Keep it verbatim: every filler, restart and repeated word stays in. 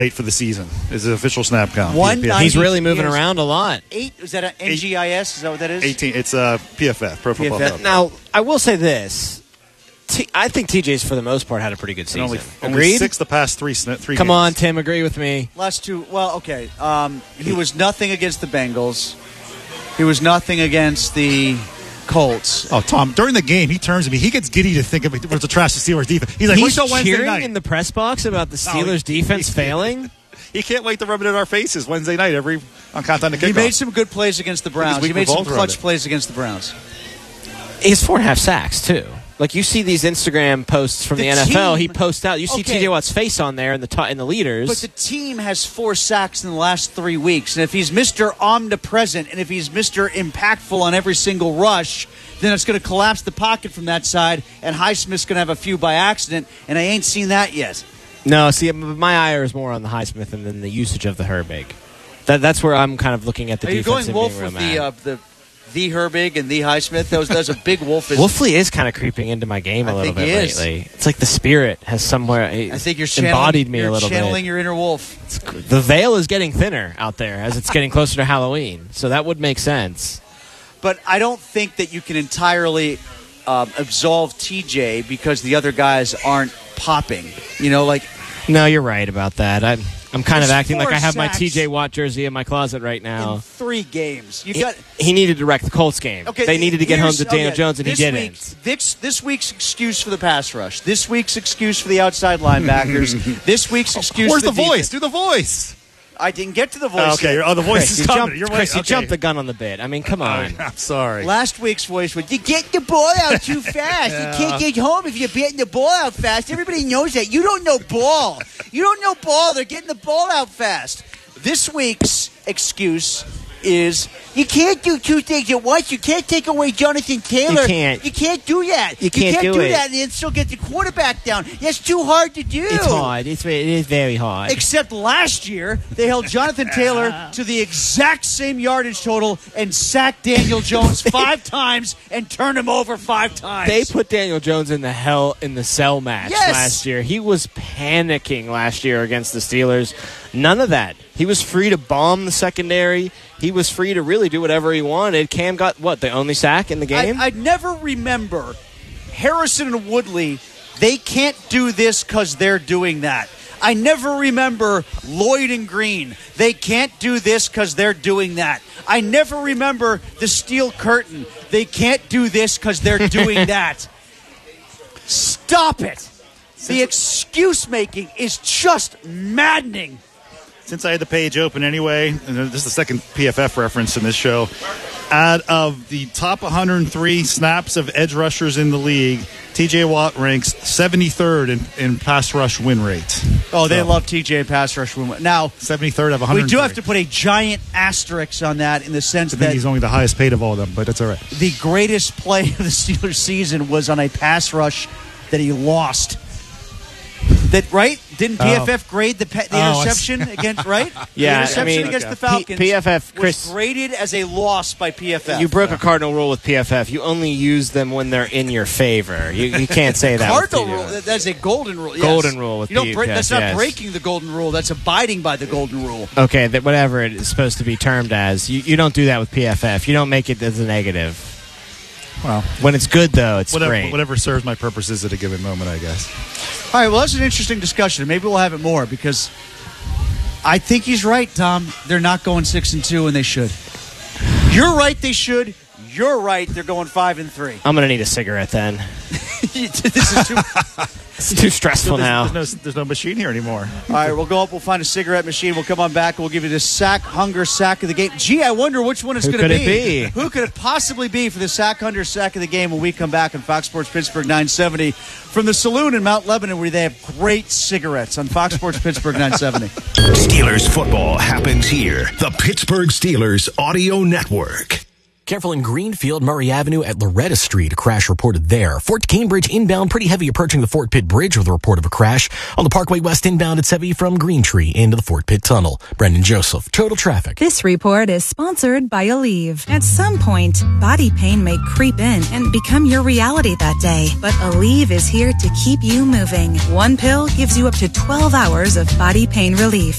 eight for the season is the official snap count. One He's really moving around a lot. Eight? Is that an N G I S? Is that what that is? eighteen. It's uh, P F F, Pro Football P F F. Focus. Now, I will say this. T- I think T J's, for the most part, had a pretty good season. Only, only Agreed? six the past three, three Come games. on, Tim. Agree with me. Last two. Well, okay. Um, he was nothing against the Bengals. He was nothing against the Colts. Oh, Tom, during the game, he turns to me. He gets giddy to think of it was a trash the Steelers defense. He's like, He's wait till Wednesday cheering night. in the press box about the No, Steelers' he- defense he- failing. He can't wait to rub it in our faces Wednesday night every on Countdown to Kickoff. He made some good plays against the Browns. we He made some revolved around clutch it. plays against the Browns. He has four and a half sacks, too. Like, you see these Instagram posts from the, The N F L. team- He posts out. You see Okay. T J Watt's face on there in the t- in the leaders. But the team has four sacks in the last three weeks. And if he's Mister Omnipresent and if he's Mister Impactful on every single rush, then it's going to collapse the pocket from that side, and Highsmith's going to have a few by accident, and I ain't seen that yet. No, see, my ire is more on the Highsmith than than the usage of the Herbig. That, that's where I'm kind of looking at the Are you defense going and Wolf being real with the, mad. uh, the the Herbig and the Highsmith? That was, that was a big Wolf. Wolfley is kind of creeping into my game a I little think bit he is. lately. It's like the spirit has somewhere I think you're channeling, embodied me you're a little channeling bit. your inner wolf. It's, the veil is getting thinner out there as it's getting closer to Halloween, so that would make sense. But I don't think that you can entirely um, absolve T J because the other guys aren't popping. You know, like No, you're right about that. I'm, I'm kind of There's acting like four I have my sacks T J Watt jersey in my closet right now. in three games, you He, got. he needed to wreck the Colts game. Okay, they needed to get home here's- to Daniel okay, Jones, and he this didn't. Week, this, this week's excuse for the pass rush. This week's excuse for the outside linebackers. This week's excuse Where's for the, the voice? defense. Do the voice. I didn't get to the voice Oh, okay. yet. Oh, the voice Chris, is you coming. jumped, You're Chris, right. you Okay. jumped the gun on the bit. I mean, come on. I'm sorry. Last week's voice was, you get the ball out too fast. Yeah. You can't get home if you're getting the ball out fast. Everybody knows that. You don't know ball. You don't know ball. They're getting the ball out fast. This week's excuse is you can't do two things at once. You can't take away Jonathan Taylor. You can't. You can't do that. You can't do it. that and then still get the quarterback down. That's too hard to do. It's hard. It's, it is very hard. Except last year, they held Jonathan Taylor to the exact same yardage total and sacked Daniel Jones five times and turned him over five times. They put Daniel Jones in the hell in the cell match Yes. last year. He was panicking last year against the Steelers. None of that. He was free to bomb the secondary. He was free to really do whatever he wanted. Cam got, what, the only sack in the game? I, I never remember Harrison and Woodley. They can't do this because they're doing that. I never remember Lloyd and Green. They can't do this because they're doing that. I never remember the Steel Curtain. They can't do this because they're doing that. Stop it. The excuse making is just maddening. Since I had the page open anyway, and this is the second P F F reference in this show, out of the top one hundred three snaps of edge rushers in the league, T J Watt ranks seventy-third in, in pass rush win rate. Oh, they So, love T J pass rush. Now, seventy-third of one hundred. we do have to put a giant asterisk on that in the sense I think that he's only the highest paid of all of them, but that's all right. the greatest play of the Steelers season was on a pass rush that he lost. That right? Didn't P F F grade the, pe- the Oh, I interception against right? Yeah, the I interception mean, against okay. the Falcons. P- PFF, Chris- was graded as a loss by P F F. You broke a cardinal rule with P F F. You only use them when they're in your favor. You, you can't say that. with Cardinal T J rule. Watt. that- That's a golden rule. yes. Golden rule with you don't break, P F F, That's not yes. breaking the golden rule. That's abiding by the golden rule. Okay, that whatever it is supposed to be termed as. You, you don't do that with P F F. You don't make it as a negative. Well, When it's good, though, it's whatever, great. whatever serves my purposes at a given moment, I guess. All right, well, that's an interesting discussion. Maybe we'll have it more because I think he's right, Tom. They're not going six and two, and they should. You're right, they should. You're right, they're going five and three. I'm going to need a cigarette then. This is too. It's too stressful There's, now. there's, no, there's no machine here anymore. All right, we'll go up. We'll find a cigarette machine. We'll come on back. And we'll give you the sack hunger sack of the game. Gee, I wonder which one it's Who going to could be. it be? Who could it possibly be for the sack hunger sack of the game when we come back on Fox Sports Pittsburgh nine seventy from the saloon in Mount Lebanon, where they have great cigarettes on Fox Sports Pittsburgh nine seventy. Steelers football happens here. The Pittsburgh Steelers Audio Network. Careful in Greenfield, Murray Avenue at Loretta Street. A crash reported there. Fort Cambridge inbound, pretty heavy approaching the Fort Pitt Bridge with a report of a crash. On the Parkway West inbound, it's heavy from Green Tree into the Fort Pitt Tunnel. Brendan Joseph, Total Traffic. This report is sponsored by Aleve. At some point, body pain may creep in and become your reality that day. But Aleve is here to keep you moving. One pill gives you up to twelve hours of body pain relief.